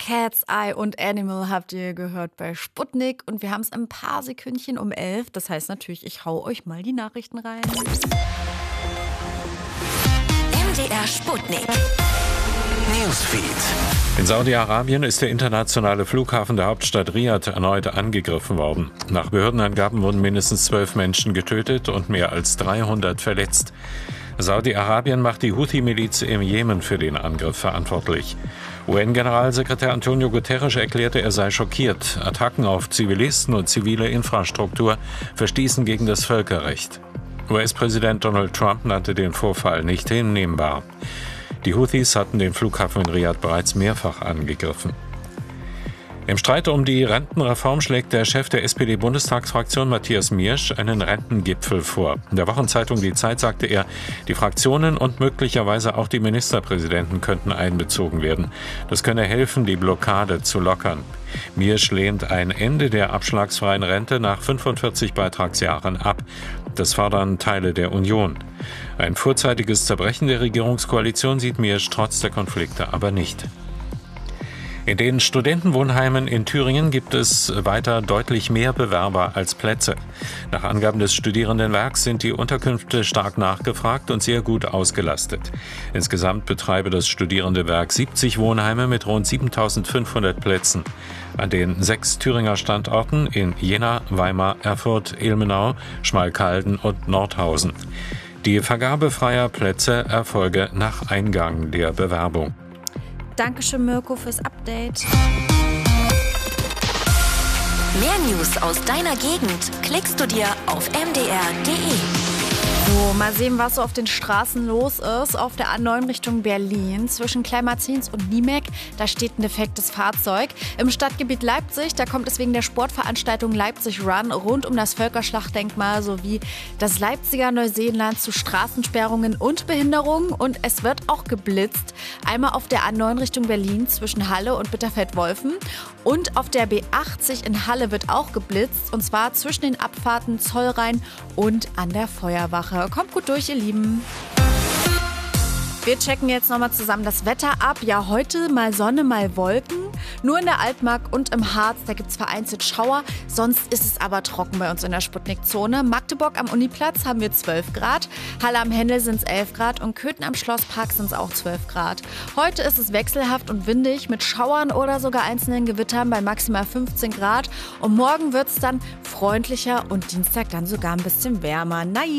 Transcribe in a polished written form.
Cat's Eye und Animal habt ihr gehört bei Sputnik und wir haben es ein paar Sekündchen um 11. Das heißt natürlich, ich hau euch mal die Nachrichten rein. MDR Sputnik. Newsfeed. In Saudi-Arabien ist der internationale Flughafen der Hauptstadt Riad erneut angegriffen worden. Nach Behördenangaben wurden mindestens 12 Menschen getötet und mehr als 300 verletzt. Saudi-Arabien macht die Houthi-Miliz im Jemen für den Angriff verantwortlich. UN-Generalsekretär Antonio Guterres erklärte, er sei schockiert. Attacken auf Zivilisten und zivile Infrastruktur verstießen gegen das Völkerrecht. US-Präsident Donald Trump nannte den Vorfall nicht hinnehmbar. Die Houthis hatten den Flughafen in Riad bereits mehrfach angegriffen. Im Streit um die Rentenreform schlägt der Chef der SPD-Bundestagsfraktion Matthias Miersch einen Rentengipfel vor. In der Wochenzeitung Die Zeit sagte er, die Fraktionen und möglicherweise auch die Ministerpräsidenten könnten einbezogen werden. Das könne helfen, die Blockade zu lockern. Miersch lehnt ein Ende der abschlagsfreien Rente nach 45 Beitragsjahren ab. Das fordern Teile der Union. Ein vorzeitiges Zerbrechen der Regierungskoalition sieht Miersch trotz der Konflikte aber nicht. In den Studentenwohnheimen in Thüringen gibt es weiter deutlich mehr Bewerber als Plätze. Nach Angaben des Studierendenwerks sind die Unterkünfte stark nachgefragt und sehr gut ausgelastet. Insgesamt betreibe das Studierendenwerk 70 Wohnheime mit rund 7.500 Plätzen. An den 6 Thüringer Standorten in Jena, Weimar, Erfurt, Ilmenau, Schmalkalden und Nordhausen. Die Vergabe freier Plätze erfolge nach Eingang der Bewerbung. Dankeschön, Mirko, fürs Update. Mehr News aus deiner Gegend klickst du dir auf mdr.de. So, mal sehen, was so auf den Straßen los ist. Auf der A9 Richtung Berlin zwischen Kleinmarzins und Niemek, da steht ein defektes Fahrzeug. Im Stadtgebiet Leipzig, da kommt es wegen der Sportveranstaltung Leipzig Run rund um das Völkerschlachtdenkmal sowie das Leipziger Neuseeland zu Straßensperrungen und Behinderungen. Und es wird auch geblitzt. Einmal auf der A9 Richtung Berlin zwischen Halle und Bitterfeld-Wolfen. Und auf der B80 in Halle wird auch geblitzt. Und zwar zwischen den Abfahrten Zollrhein und an der Feuerwache. Kommt gut durch, ihr Lieben. Wir checken jetzt nochmal zusammen das Wetter ab. Ja, heute mal Sonne, mal Wolken. Nur in der Altmark und im Harz, da gibt es vereinzelt Schauer. Sonst ist es aber trocken bei uns in der Sputnik-Zone. Magdeburg am Uniplatz haben wir 12 Grad. Halle am Hendel sind es 11 Grad und Köthen am Schlosspark sind es auch 12 Grad. Heute ist es wechselhaft und windig mit Schauern oder sogar einzelnen Gewittern bei maximal 15 Grad. Und morgen wird es dann freundlicher und Dienstag dann sogar ein bisschen wärmer. Nein.